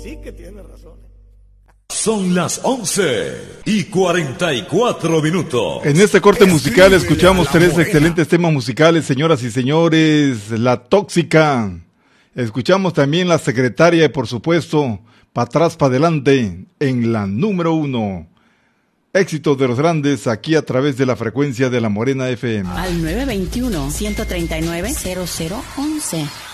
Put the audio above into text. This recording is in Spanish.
sí que tiene razón. Son las 11:44. En este corte musical escuchamos tres excelentes temas musicales, señoras y señores. La Tóxica. Escuchamos también La Secretaria y, por supuesto, Pa' atrás, pa' adelante, en la número 1. Éxitos de los grandes aquí a través de la frecuencia de La Morena FM. Al 921-139-0011.